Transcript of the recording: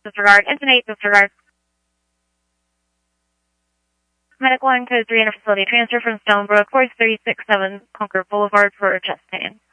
Disregard. Intonate. Disregard. Medical line code 3 enter facility. Transfer from Stonebrook, 4367 Concord Boulevard for chest pain.